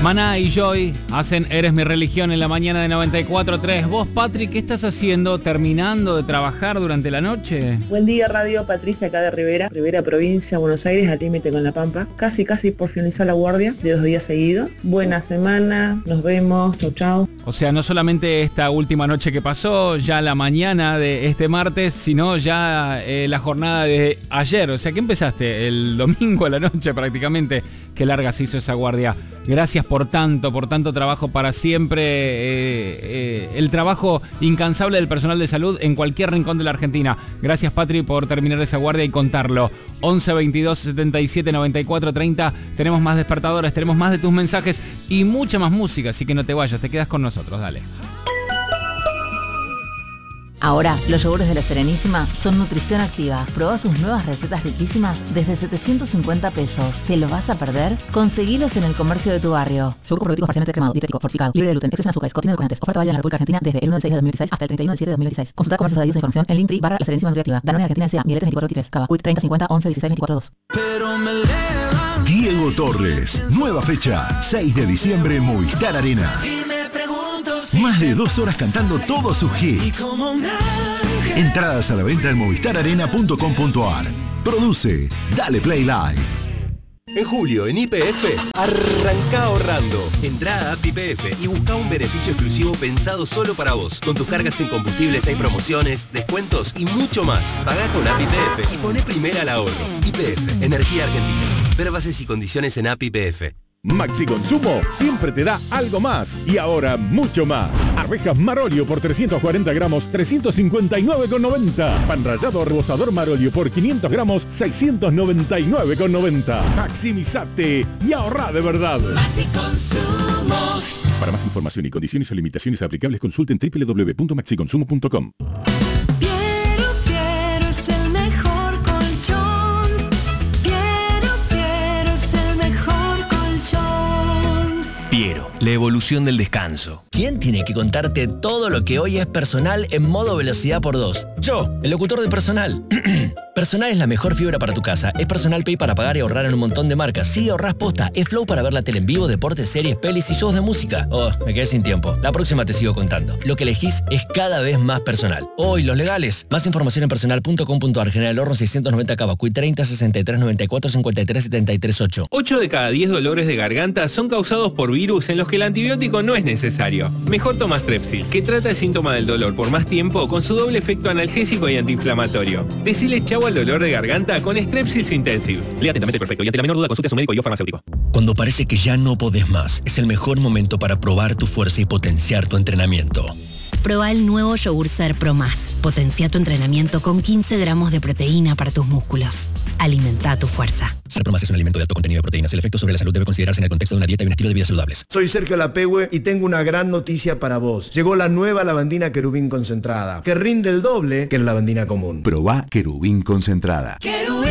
Maná y Joy hacen Eres mi religión en la mañana de 94.3. Vos, Patri, ¿qué estás haciendo? ¿Terminando de trabajar durante la noche? Buen día, Radio Patricia, acá de Rivera, provincia, Buenos Aires, al límite con La Pampa. Casi por finalizar la guardia de 2 días seguidos. Buena semana, nos vemos, chau. O sea, no solamente esta última noche que pasó, ya la mañana de este martes, sino ya la jornada de ayer. O sea, que empezaste el domingo a la noche prácticamente. Qué larga se hizo esa guardia. Gracias por tanto trabajo para siempre. El trabajo incansable del personal de salud en cualquier rincón de la Argentina. Gracias, Patri, por terminar esa guardia y contarlo. 11 22 77 94 30. Tenemos más despertadores, tenemos más de tus mensajes y mucha más música. Así que no te vayas, te quedas con nosotros. Dale. Ahora, los yogures de La Serenísima son nutrición activa. Probá sus nuevas recetas riquísimas desde 750 pesos. ¿Te lo vas a perder? Conseguilos en el comercio de tu barrio. Yogur probiótico parcialmente cremado, dietético, fortificado, libre de gluten, exceso en azúcares, contiene edulcorantes. Oferta válida en la República Argentina desde el 1 de 6 de 2016 hasta el 31 de 7 de 2016. Consulta comercios adheridos e información en Linktree /La Serenísima Nutriactiva. Danone Argentina S.A. Miletes 24 Cava. Quick 30 50 11 16 24 2. Diego Torres. Nueva fecha. 6 de diciembre, Movistar Arena. Más de 2 horas cantando todos sus hits. Entradas a la venta en movistararena.com.ar. Produce Dale Play Live. En julio, en YPF, arranca ahorrando. Entrá a App YPF y busca un beneficio exclusivo pensado solo para vos. Con tus cargas en combustibles hay promociones, descuentos y mucho más. Pagá con App YPF y poné primera al ahorro. YPF, Energía Argentina. Ver bases y condiciones en App YPF. Maxi Consumo siempre te da algo más y ahora mucho más. Arvejas Marolio por 340 gramos, 359,90. Pan rallado rebozador Marolio por 500 gramos, 699,90. Maximizate y ahorrá de verdad. Maxi Consumo. Para más información y condiciones o limitaciones aplicables, consulten www.maxiconsumo.com. Piero, la evolución del descanso. ¿Quién tiene que contarte todo lo que hoy es personal en modo velocidad por 2? Yo, el locutor de Personal. Personal es la mejor fibra para tu casa. Es Personal Pay para pagar y ahorrar en un montón de marcas. Sí, ahorrás posta. Es Flow para ver la tele en vivo, deportes, series, pelis y shows de música. Oh, me quedé sin tiempo. La próxima te sigo contando. Lo que elegís es cada vez más personal. Hoy, los legales. Más información en personal.com.ar. General Horno 690 Cava. Q 30 63 94 53 73 8. 8 de cada 10 dolores de garganta son causados por virus en los que el antibiótico no es necesario. Mejor toma Strepsils, que trata el síntoma del dolor por más tiempo con su doble efecto analgésico y antiinflamatorio. Decile chau al dolor de garganta con Strepsils Intensive. Lea atentamente perfecto y ante la menor duda consulte a su médico y o farmacéutico. Cuando parece que ya no podés más, es el mejor momento para probar tu fuerza y potenciar tu entrenamiento. Proba el nuevo yogur Ser Pro Más. Potencia tu entrenamiento con 15 gramos de proteína para tus músculos. Alimenta tu fuerza. Ser Pro Más es un alimento de alto contenido de proteínas. El efecto sobre la salud debe considerarse en el contexto de una dieta y un estilo de vida saludables. Soy Sergio Lapehue y tengo una gran noticia para vos. Llegó la nueva lavandina Querubín concentrada, que rinde el doble que la lavandina común. Probá Querubín concentrada. Querubín.